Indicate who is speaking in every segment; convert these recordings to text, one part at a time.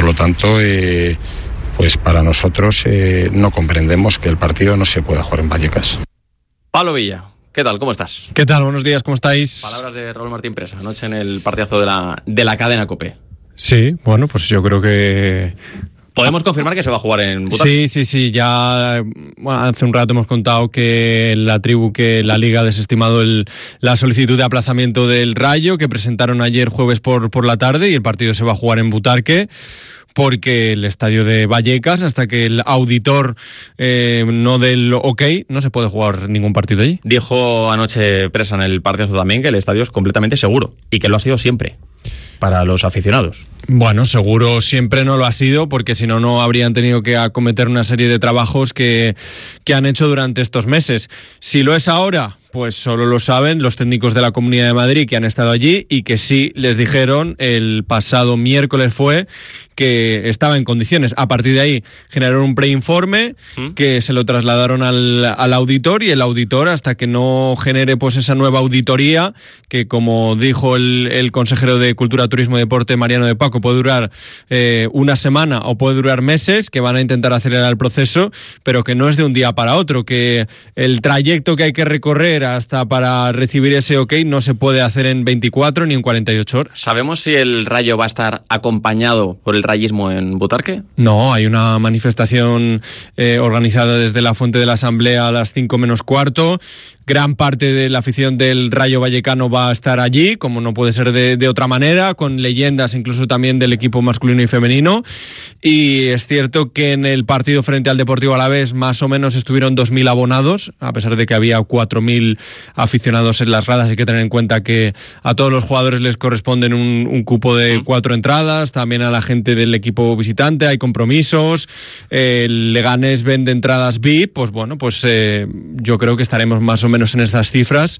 Speaker 1: lo tanto, pues para nosotros no comprendemos que el partido no se pueda jugar en Vallecas.
Speaker 2: Pablo Villa, ¿qué tal? ¿Cómo estás?
Speaker 3: ¿Qué tal? Buenos días, ¿cómo estáis?
Speaker 2: Palabras de Raúl Martín Presa anoche en el partidazo de la cadena COPE.
Speaker 3: Sí, bueno, pues yo creo que...
Speaker 2: ¿Podemos confirmar que se va a jugar en Butarque?
Speaker 3: Sí, ya hace un rato hemos contado que la Liga ha desestimado la solicitud de aplazamiento del Rayo que presentaron ayer jueves por la tarde, y el partido se va a jugar en Butarque, porque el estadio de Vallecas, hasta que el auditor no dé el ok, no se puede jugar ningún partido allí.
Speaker 2: Dijo anoche Presa en el partidazo también que el estadio es completamente seguro, y que lo ha sido siempre para los aficionados.
Speaker 3: Bueno, seguro siempre no lo ha sido, porque si no, no habrían tenido que acometer una serie de trabajos que han hecho durante estos meses. Si lo es ahora, pues solo lo saben los técnicos de la Comunidad de Madrid que han estado allí, y que sí les dijeron el pasado miércoles que estaba en condiciones. A partir de ahí generaron un preinforme que se lo trasladaron al auditor, y el auditor, hasta que no genere pues esa nueva auditoría, que como dijo el consejero de Cultura, Turismo y Deporte, Mariano de Paco, puede durar una semana o puede durar meses, que van a intentar acelerar el proceso, pero que no es de un día para otro, que el trayecto que hay que recorrer hasta para recibir ese ok no se puede hacer en 24 ni en 48 horas.
Speaker 2: ¿Sabemos si el Rayo va a estar acompañado por el rayismo en Butarque?
Speaker 3: No, hay una manifestación organizada desde la Fuente de la Asamblea a las 5 menos cuarto. Gran parte de la afición del Rayo Vallecano va a estar allí, como no puede ser de otra manera, con leyendas incluso también del equipo masculino y femenino. Y es cierto que en el partido frente al Deportivo Alavés más o menos estuvieron 2.000 abonados, a pesar de que había 4.000 aficionados en las gradas. Hay que tener en cuenta que a todos los jugadores les corresponden un cupo de 4 entradas, también a la gente del equipo visitante hay compromisos. El Leganés vende entradas VIP, pues bueno, pues yo creo que estaremos más o menos en estas cifras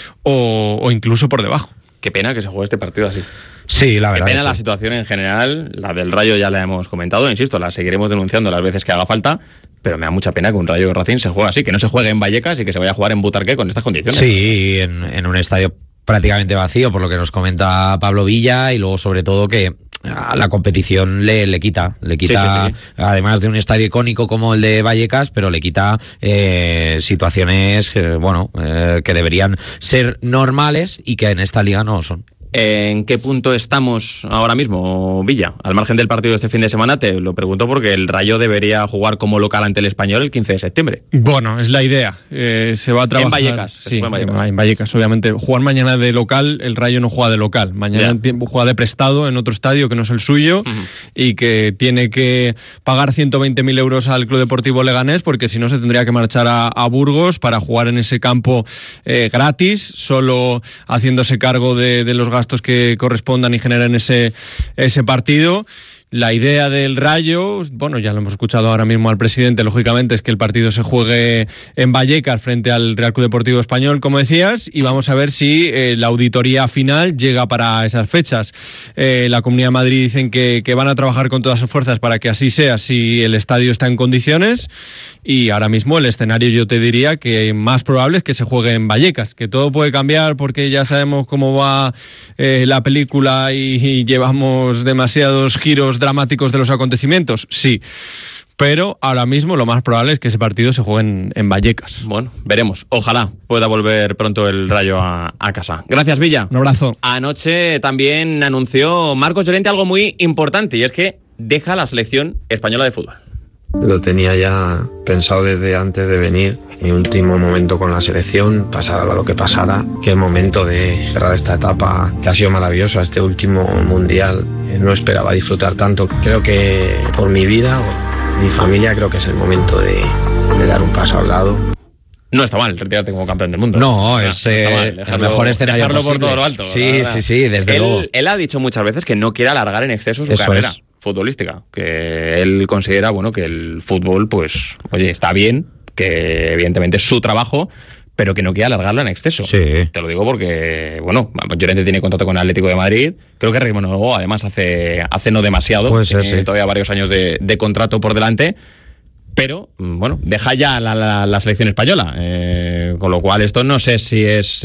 Speaker 3: o incluso por debajo.
Speaker 2: Qué pena que se juegue este partido así.
Speaker 4: Sí, la verdad.
Speaker 2: Qué pena
Speaker 4: sí.
Speaker 2: La situación en general, la del Rayo ya la hemos comentado, insisto, la seguiremos denunciando las veces que haga falta, pero me da mucha pena que un Rayo Racing se juegue así, que no se juegue en Vallecas y que se vaya a jugar en Butarque con estas condiciones.
Speaker 4: Sí, en un estadio prácticamente vacío, por lo que nos comenta Pablo Villa, y luego sobre todo que a la competición le quita,
Speaker 2: sí.
Speaker 4: Además de un estadio icónico como el de Vallecas, pero le quita situaciones que deberían ser normales y que en esta liga no son.
Speaker 2: ¿En qué punto estamos ahora mismo, Villa? Al margen del partido de este fin de semana, te lo pregunto porque el Rayo debería jugar como local ante el Español el 15 de septiembre.
Speaker 3: Bueno, es la idea. Se va a trabajar...
Speaker 2: En Vallecas.
Speaker 3: Sí, en Vallecas, obviamente. Jugar mañana de local, el Rayo no juega de local. Mañana juega de prestado en otro estadio que no es el suyo, y que tiene que pagar 120.000 euros al Club Deportivo Leganés, porque si no se tendría que marchar a Burgos para jugar en ese campo gratis, solo haciéndose cargo de los gastos que correspondan y generen ese partido. La idea del Rayo, bueno, ya lo hemos escuchado ahora mismo al presidente, lógicamente, es que el partido se juegue en Vallecas frente al Real Club Deportivo Español, como decías, y vamos a ver si la auditoría final llega para esas fechas. La Comunidad de Madrid dicen que van a trabajar con todas sus fuerzas para que así sea, si el estadio está en condiciones, y ahora mismo el escenario yo te diría que más probable es que se juegue en Vallecas, que todo puede cambiar porque ya sabemos cómo va la película y llevamos demasiados giros dramáticos de los acontecimientos, sí, pero ahora mismo lo más probable es que ese partido se juegue en Vallecas.
Speaker 2: Bueno, veremos, ojalá pueda volver pronto el Rayo a casa. Gracias, Villa.
Speaker 3: Un abrazo.
Speaker 2: Anoche también anunció Marcos Llorente algo muy importante, y es que deja la selección española de fútbol.
Speaker 5: Lo tenía ya pensado desde antes de venir. Mi último momento con la selección, pasara lo que pasara, que el momento de cerrar esta etapa que ha sido maravillosa, este último mundial, no esperaba disfrutar tanto. Creo que por mi vida, mi familia, creo que es el momento de dar un paso al lado.
Speaker 2: No está mal retirarte como campeón del mundo.
Speaker 4: No, es el mejor escenario
Speaker 2: dejarlo
Speaker 4: posible.
Speaker 2: por todo lo alto.
Speaker 4: Sí, desde luego.
Speaker 2: Él ha dicho muchas veces que no quiere alargar en exceso su carrera futbolística, que él considera, bueno, que el fútbol, pues, oye, está bien, que evidentemente es su trabajo, pero que no quiere alargarlo en exceso.
Speaker 4: Sí.
Speaker 2: Te lo digo porque, bueno, Llorente tiene contrato con el Atlético de Madrid, creo que renovó además hace no demasiado,
Speaker 4: puede ser, sí.
Speaker 2: Todavía varios años de contrato por delante, pero, bueno, deja ya la selección española, con lo cual esto no sé si es...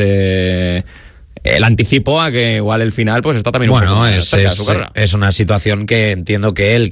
Speaker 2: el anticipo a que igual el final pues está también un poco más cerca de su carrera.
Speaker 4: Es una situación que entiendo que él